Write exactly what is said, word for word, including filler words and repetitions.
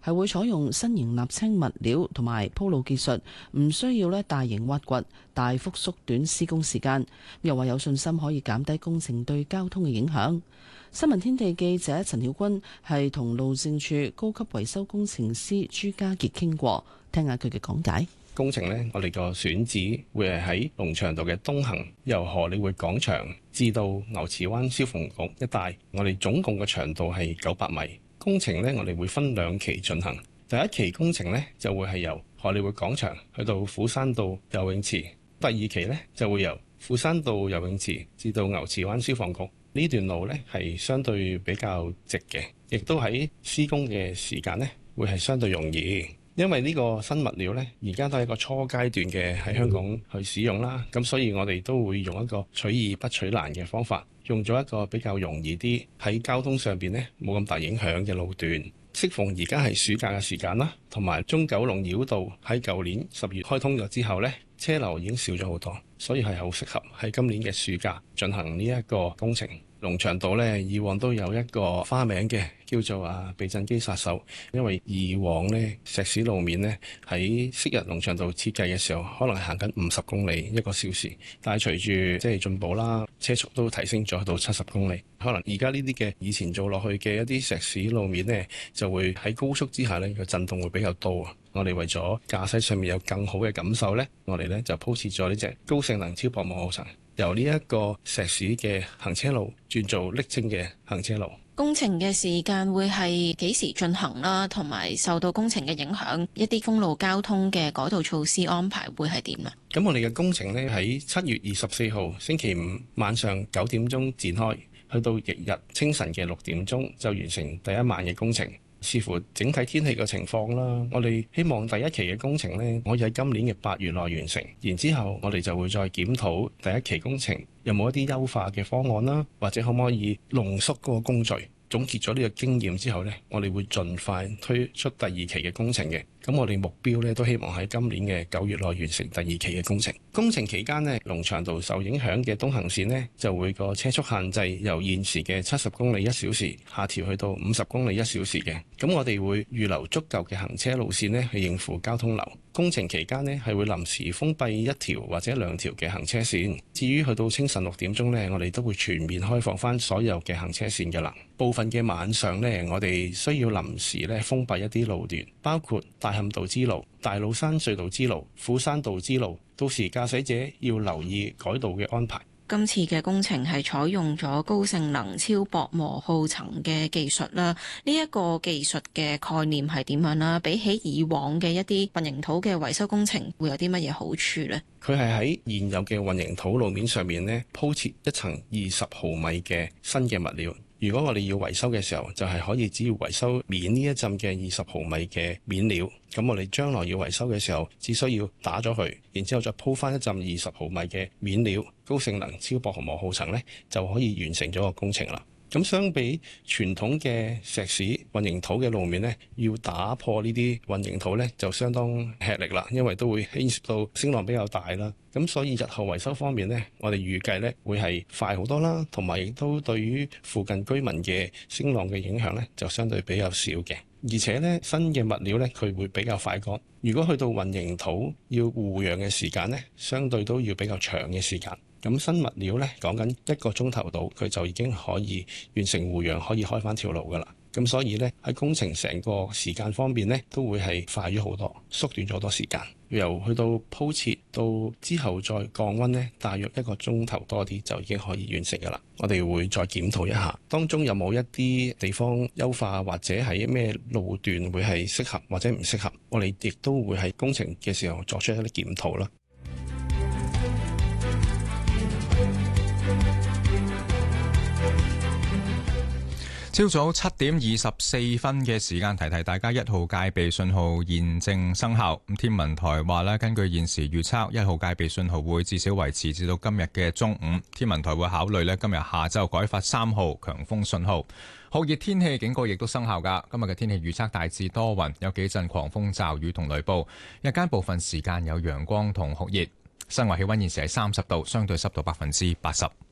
係會採用新型瀝青物料同埋鋪路技術，唔需要咧大型挖掘，大幅縮短施工時間。又話有信心可以減低工程對交通嘅影響。新聞天地記者陳曉君係同路政署高級維修工程師朱家傑傾過，聽下佢嘅講解。 工程呢，我哋個選址會係喺龍翔道嘅東行，由荷里活廣場至到牛池灣消防局一帶。我哋總共嘅長度係九百米。工程呢，我哋會分兩期進行。第一期工程呢，就會係由荷里活廣場去到虎山道游泳池，第二期呢，就會由虎山道游泳池至到牛池灣消防局。呢段路呢，係相對比較直嘅，亦都喺施工嘅時間呢，會係相對容易。因為呢個新物料呢，而家都係一個初階段嘅喺香港去使用啦，咁所以我哋都會用一個取易不取難嘅方法，用咗一個比較容易啲喺交通上邊呢冇咁大影響嘅路段。適逢而家係暑假嘅時間啦，同埋中九龍繞道喺舊年十月開通咗之後呢，車流已經少咗好多，所以係好適合喺今年嘅暑假進行呢一個工程。龍翔道呢，以往都有一個花名嘅，叫做啊避震機殺手，因為以往呢，石屎路面呢，喺昔日龍翔道設計嘅時候，可能係行緊五十公里一個小時，但係隨住即係進步啦，車速都提升咗到七十公里。可能而家呢啲嘅以前做落去嘅一啲石屎路面呢，就會喺高速之下呢，個震動會比較多啊。我哋為咗駕駛上面有更好嘅感受呢，我哋呢就鋪設咗呢隻高性能超薄膜後層，由呢一個石屎嘅行車路轉做瀝青嘅行車路。 工程嘅時間會係幾時進行啦？同埋受到工程嘅影響，一啲封路交通嘅改道措施安排會係點啊？ 咁我哋嘅工程呢，喺七月二十四號星期五晚上九點鐘展開，去到翌日清晨嘅六點鐘就完成第一晚嘅工程。視乎整體天氣嘅情況啦，我哋希望第一期嘅工程呢，可以喺今年嘅八月內完成。然之後我哋就會再檢討第一期工程有冇一啲優化嘅方案啦，或者可唔可以濃縮嗰個工序。總結咗呢個經驗之後呢，我哋會盡快推出第二期嘅工程嘅。咁我哋目標呢，都希望喺今年嘅九月內完成第二期嘅工程。工程期間呢，龍翔道受影響嘅東行線呢，就會個車速限制由現時嘅七十公里一小時下調去到五十公里一小時嘅。咁我哋會預留足夠嘅行車路線呢，去應付交通流。工程期間呢，係會臨時封閉一條或者兩條嘅行車線。至於去到清晨六點鐘呢，我哋都會全面開放翻所有嘅行車線嘅啦。部分嘅晚上呢，我哋需要臨時呢封閉一啲路段，包括大磡道支路、大老山隧道支路、虎山道支路，到時駕駛者要留意改道嘅安排。 今次嘅工程係採用咗高性能超薄膜耗層嘅技術啦，呢一個技術嘅概念係點樣啦？比起以往嘅一啲混凝土嘅維修工程，會有啲乜嘢好處呢？ 佢係喺現有嘅混凝土路面上面呢，鋪設一層二十毫米嘅新嘅物料。如果我哋要維修嘅時候，就係可以只要維修面呢一浸嘅二十毫米嘅面料。咁我哋將來要維修嘅時候，只需要打咗佢，然之後再鋪翻一浸二十毫米嘅面料，高性能超薄膜耗層呢，就可以完成咗個工程啦。咁相比傳統嘅石屎混凝土嘅路面呢，要打破呢啲混凝土呢，就相當吃力啦，因為都會牽涉到聲浪比較大啦。咁所以日後維修方面呢，我哋預計呢會係快好多啦，同埋亦都對於附近居民嘅聲浪嘅影響呢，就相對比較少嘅。而且呢，新嘅物料呢，佢會比較快乾。如果去到混凝土要護養嘅時間呢，相對都要比較長嘅時間。咁新物料呢，講緊一個鐘頭到，佢就已經可以完成護養，可以開返條路㗎喇。咁所以呢，喺工程成個時間方面呢，都會係快咗好多，縮短咗好多時間。由去到鋪設到之後再降溫呢，大約一個鐘頭多啲就已經可以完成㗎喇。我哋會再檢討一下，當中有冇一啲地方優化，或者係咩路段會係適合或者唔適合，我哋亦都會喺工程嘅時候作出一啲檢討啦。 朝早七點二十四分嘅時間，提提大家一號戒備信號現正生效。咁天文台話咧，根據現時預測，一號戒備信號會至少維持至到今日嘅中午。天文台會考慮咧今日下晝改發三號強風信號。酷熱天氣警告亦都生效噶。今日嘅天氣預測大致多雲，有幾陣狂風驟雨同雷暴。日間部分時間有陽光同酷熱。室外氣溫現時係三十度，相對濕度百分之八十。